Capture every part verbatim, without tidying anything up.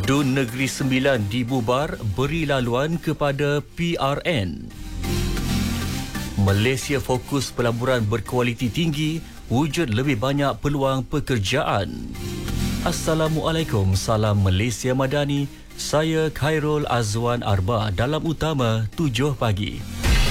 Dun Negeri Sembilan dibubar beri laluan kepada P R N. Malaysia fokus pelaburan berkualiti tinggi, wujud lebih banyak peluang pekerjaan. Assalamualaikum, salam Malaysia Madani. Saya Khairul Azwan Arba dalam Utama tujuh pagi.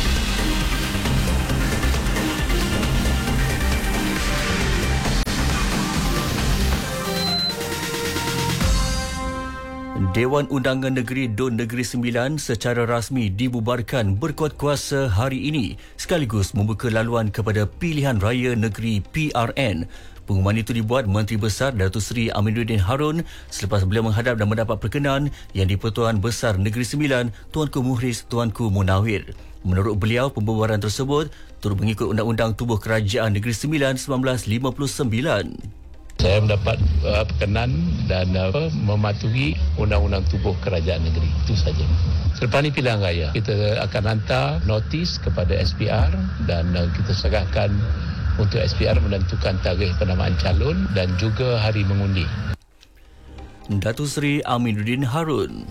Dewan Undangan Negeri Dun Negeri Sembilan secara rasmi dibubarkan berkuat kuasa hari ini sekaligus membuka laluan kepada pilihan raya negeri P R N. Pengumuman itu dibuat Menteri Besar Datuk Seri Aminuddin Harun selepas beliau menghadap dan mendapat perkenan yang di-Pertuan Besar Negeri Sembilan Tuanku Muhriz Tuanku Munawir. Menurut beliau, pembubaran tersebut turut mengikut Undang-Undang Tubuh Kerajaan Negeri Sembilan seribu sembilan ratus lima puluh sembilan. Saya mendapat uh, perkenan dan uh, mematuhi Undang-Undang Tubuh Kerajaan Negeri. Itu saja. Selepas ini pilihan raya, kita akan hantar notis kepada S P R dan uh, kita serahkan untuk S P R menentukan tarikh penamaan calon dan juga hari mengundi. Datuk Seri Aminuddin Harun.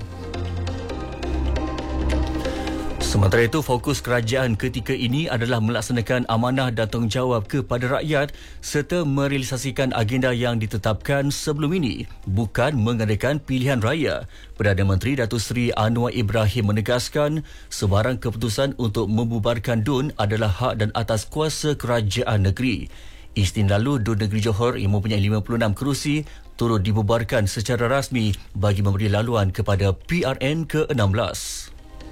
Sementara itu, fokus kerajaan ketika ini adalah melaksanakan amanah dan tanggungjawab kepada rakyat serta merealisasikan agenda yang ditetapkan sebelum ini, bukan mengadakan pilihan raya. Perdana Menteri Datuk Seri Anwar Ibrahim menegaskan sebarang keputusan untuk membubarkan Dun adalah hak dan atas kuasa kerajaan negeri. Isnin lalu, Dun Negeri Johor yang mempunyai lima puluh enam kerusi turut dibubarkan secara rasmi bagi memberi laluan kepada P R N ke enam belas.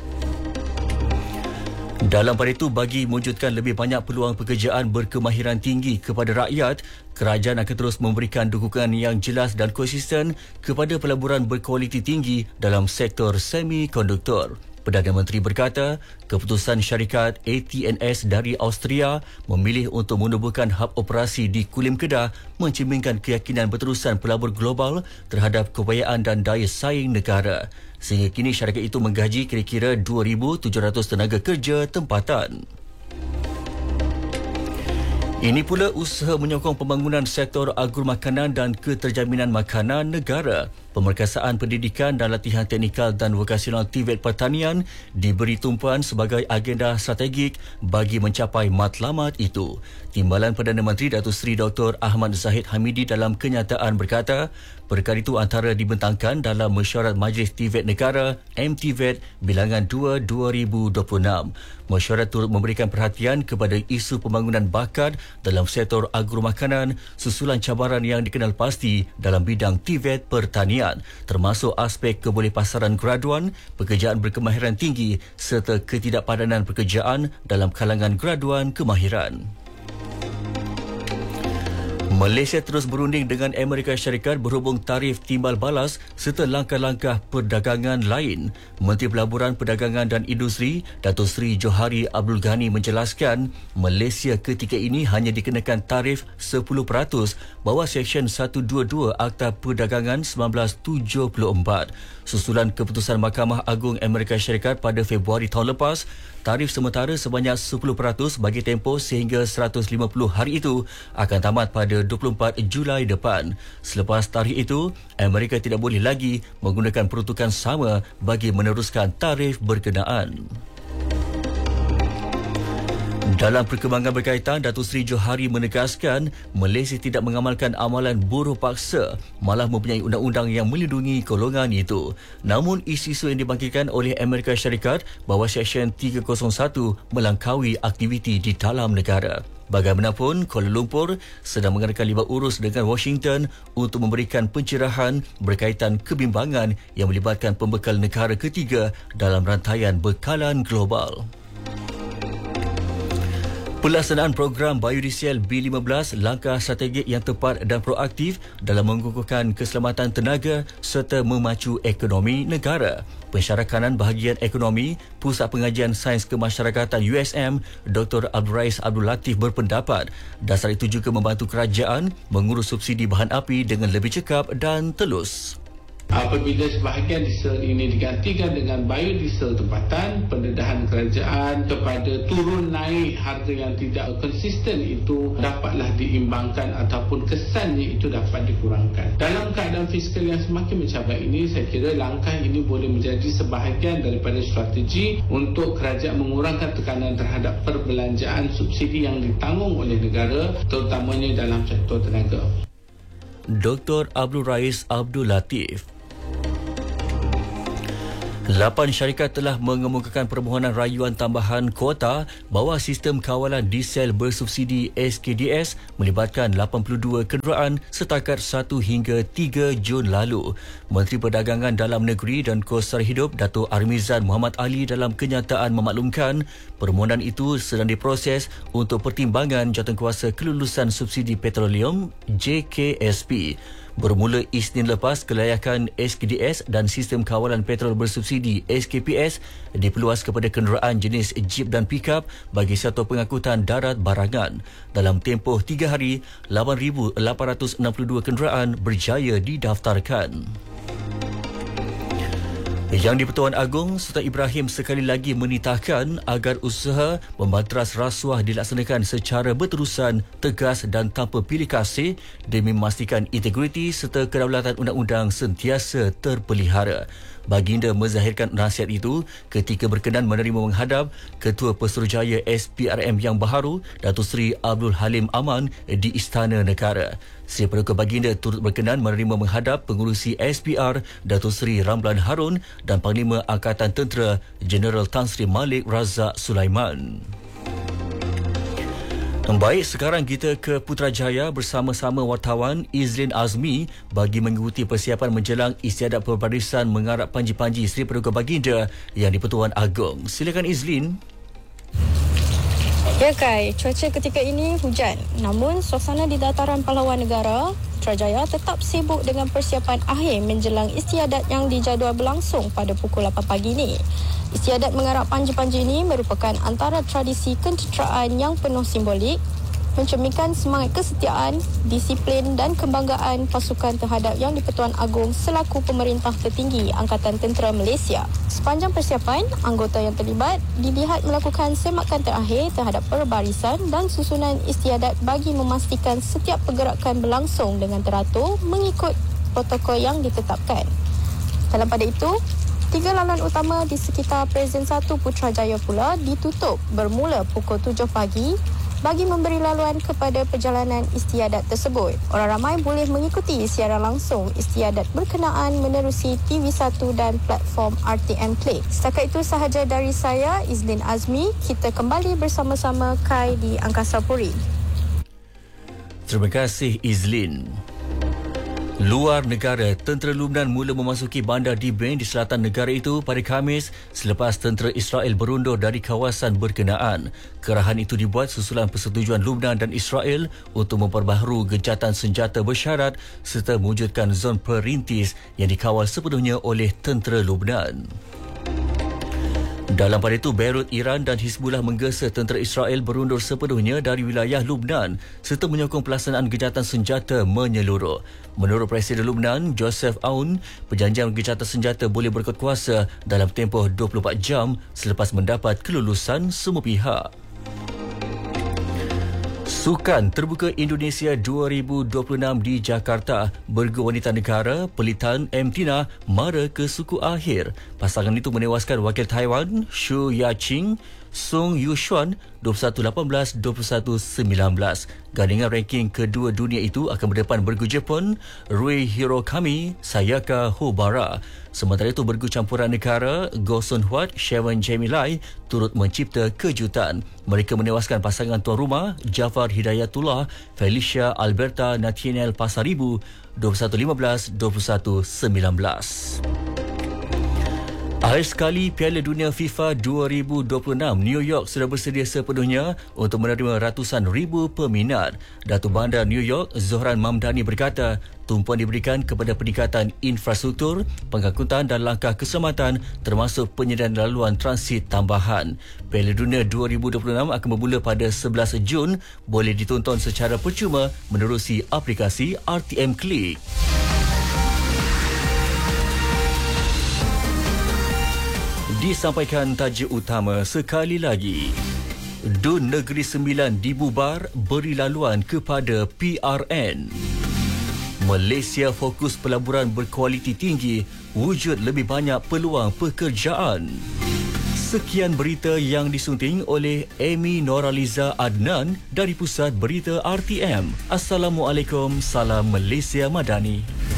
Dalam pada itu, bagi mewujudkan lebih banyak peluang pekerjaan berkemahiran tinggi kepada rakyat, kerajaan akan terus memberikan dukungan yang jelas dan konsisten kepada pelaburan berkualiti tinggi dalam sektor semikonduktor. Perdana Menteri berkata, keputusan syarikat A T N S dari Austria memilih untuk menubuhkan hub operasi di Kulim Kedah mencerminkan keyakinan berterusan pelabur global terhadap keupayaan dan daya saing negara. Sehingga kini syarikat itu menggaji kira-kira dua ribu tujuh ratus tenaga kerja tempatan. Ini pula usaha menyokong pembangunan sektor agromakanan dan keterjaminan makanan negara. Pemerkasaan pendidikan dan latihan teknikal dan vokasional T V E T Pertanian diberi tumpuan sebagai agenda strategik bagi mencapai matlamat itu. Timbalan Perdana Menteri Datuk Seri Doktor Ahmad Zahid Hamidi dalam kenyataan berkata, perkara itu antara dibentangkan dalam Mesyuarat Majlis T V E T Negara M T V E T Bilangan dua dua ribu dua puluh enam. Mesyuarat turut memberikan perhatian kepada isu pembangunan bakat dalam sektor agromakanan susulan cabaran yang dikenal pasti dalam bidang T V E T Pertanian, termasuk aspek kebolehpasaran graduan, pekerjaan berkemahiran tinggi serta ketidakpadanan pekerjaan dalam kalangan graduan kemahiran. Malaysia terus berunding dengan Amerika Syarikat berhubung tarif timbal balas serta langkah-langkah perdagangan lain. Menteri Pelaburan, Perdagangan dan Industri Datuk Seri Johari Abdul Ghani menjelaskan Malaysia ketika ini hanya dikenakan tarif sepuluh peratus bawah Seksyen seratus dua puluh dua Akta Perdagangan seribu sembilan ratus tujuh puluh empat. Susulan keputusan Mahkamah Agung Amerika Syarikat pada Februari tahun lepas, tarif sementara sebanyak sepuluh peratus bagi tempoh sehingga seratus lima puluh hari itu akan tamat pada dua puluh empat Julai depan. Selepas tarikh itu, Amerika tidak boleh lagi menggunakan peruntukan sama bagi meneruskan tarif berkenaan. Dalam perkembangan berkaitan, Datuk Seri Johari menegaskan Malaysia tidak mengamalkan amalan buruh paksa, malah mempunyai undang-undang yang melindungi golongan itu. Namun, isu-isu yang dibangkitkan oleh Amerika Syarikat bahawa Seksyen tiga kosong satu melangkaui aktiviti di dalam negara. Bagaimanapun, Kuala Lumpur sedang mengadakan libat urus dengan Washington untuk memberikan pencerahan berkaitan kebimbangan yang melibatkan pembekal negara ketiga dalam rantaian bekalan global. Pelaksanaan program biodiesel B lima belas langkah strategik yang tepat dan proaktif dalam mengukuhkan keselamatan tenaga serta memacu ekonomi negara. Pensyarakanan Bahagian Ekonomi Pusat Pengajian Sains Kemasyarakatan U S M Doktor Abdul Rais Abdul Latif berpendapat dasar itu juga membantu kerajaan mengurus subsidi bahan api dengan lebih cekap dan telus. Apabila sebahagian diesel ini digantikan dengan biodiesel tempatan, pendedahan kerajaan kepada turun naik harga yang tidak konsisten itu dapatlah diimbangkan ataupun kesannya itu dapat dikurangkan. Dalam keadaan fiskal yang semakin mencabar ini, saya kira langkah ini boleh menjadi sebahagian daripada strategi untuk kerajaan mengurangkan tekanan terhadap perbelanjaan subsidi yang ditanggung oleh negara, terutamanya dalam sektor tenaga. Doktor Abdul Rais Abdul Latif. Lapan syarikat telah mengemukakan permohonan rayuan tambahan kuota bawah sistem kawalan diesel bersubsidi S K D S melibatkan lapan puluh dua kenderaan setakat satu hingga tiga Jun lalu. Menteri Perdagangan Dalam Negeri dan Kos Sara Hidup Dato' Armizan Muhammad Ali dalam kenyataan memaklumkan permohonan itu sedang diproses untuk pertimbangan jawatankuasa kelulusan subsidi petroleum J K S P. Bermula Isnin lepas, kelayakan S K D S dan sistem kawalan petrol bersubsidi S K P S diperluas kepada kenderaan jenis jeep dan pikap bagi satu pengangkutan darat barangan. Dalam tempoh tiga hari, lapan ribu lapan ratus enam puluh dua kenderaan berjaya didaftarkan. Yang di-Pertuan Agong, Sultan Ibrahim sekali lagi menitahkan agar usaha membantras rasuah dilaksanakan secara berterusan, tegas dan tanpa pilih kasih demi memastikan integriti serta kedaulatan undang-undang sentiasa terpelihara. Baginda menzahirkan nasihat itu ketika berkenan menerima menghadap Ketua Pesuruhjaya S P R M yang baharu, Datuk Seri Abdul Halim Aman di Istana Negara. Seri Paduka Baginda turut berkenan menerima menghadap Pengurusi S P R Datuk Seri Ramlan Harun dan Panglima Angkatan Tentera Jeneral Tan Sri Malik Razak Sulaiman. Baik, sekarang kita ke Putrajaya bersama-sama wartawan Izlin Azmi bagi mengikuti persiapan menjelang istiadat perbarisan mengarap panji-panji Seri Paduka Baginda yang di-Pertuan Agong. Silakan Izlin. Ya Kai, cuaca ketika ini hujan. Namun suasana di dataran pahlawan negara, Putrajaya tetap sibuk dengan persiapan akhir menjelang istiadat yang dijadual berlangsung pada pukul lapan pagi ini. Istiadat mengarap panji-panji ini merupakan antara tradisi ketenteraan yang penuh simbolik, mencerminkan semangat kesetiaan, disiplin dan kebanggaan pasukan terhadap Yang di-Pertuan Agong selaku pemerintah tertinggi Angkatan Tentera Malaysia. Sepanjang persiapan, anggota yang terlibat dilihat melakukan semakan terakhir terhadap perbarisan dan susunan istiadat bagi memastikan setiap pergerakan berlangsung dengan teratur mengikut protokol yang ditetapkan. Dalam pada itu, tiga laluan utama di sekitar Prezen satu Putrajaya pula ditutup bermula pukul tujuh pagi bagi memberi laluan kepada perjalanan istiadat tersebut. Orang ramai boleh mengikuti siaran langsung istiadat berkenaan menerusi T V satu dan platform R T M Play. Setakat itu sahaja dari saya, Izlin Azmi. Kita kembali bersama-sama Kai di Angkasa Puri. Terima kasih Izlin. Luar negara, tentera Lubnan mula memasuki bandar Dibin di selatan negara itu pada Khamis selepas tentera Israel berundur dari kawasan berkenaan. Kerahan itu dibuat susulan persetujuan Lubnan dan Israel untuk memperbaharui gencatan senjata bersyarat serta mewujudkan zon perintis yang dikawal sepenuhnya oleh tentera Lubnan. Dalam pada itu, Beirut, Iran dan Hizbullah menggesa tentera Israel berundur sepenuhnya dari wilayah Lubnan serta menyokong pelaksanaan gencatan senjata menyeluruh. Menurut Presiden Lubnan, Joseph Aoun, perjanjian gencatan senjata boleh berkuat kuasa dalam tempoh dua puluh empat jam selepas mendapat kelulusan semua pihak. Sukan Terbuka Indonesia dua ribu dua puluh enam di Jakarta, bergu wanita negara Pelitan M. Tina mara ke suku akhir. Pasangan itu menewaskan wakil Taiwan Xu Yaqing Song Yushuan dua puluh satu lapan belas dua puluh satu sembilan belas. Gandingan ranking kedua dunia itu akan berdepan bergu Jepun Rui Hirokami Sayaka Hobara. Sementara itu, bergu campuran negara Goh Sun Huat Sharon Jamie Lai turut mencipta kejutan. Mereka menewaskan pasangan tuan rumah Jafar Hidayatullah Felicia Alberta Nathaniel Pasaribu dua puluh satu lima belas dua puluh satu sembilan belas. Akhir sekali, Piala Dunia FIFA dua ribu dua puluh enam New York sudah bersedia sepenuhnya untuk menerima ratusan ribu peminat. Datuk Bandar New York Zohran Mamdani berkata, tumpuan diberikan kepada peningkatan infrastruktur, pengangkutan dan langkah keselamatan termasuk penyediaan laluan transit tambahan. Piala Dunia dua ribu dua puluh enam akan bermula pada sebelas Jun, boleh ditonton secara percuma menerusi aplikasi R T M Click. Disampaikan tajuk utama sekali lagi. Dun Negeri Sembilan dibubar beri laluan kepada P R N. Malaysia fokus pelaburan berkualiti tinggi, wujud lebih banyak peluang pekerjaan. Sekian berita yang disunting oleh Amy Noraliza Adnan dari Pusat Berita R T M. Assalamualaikum, salam Malaysia Madani.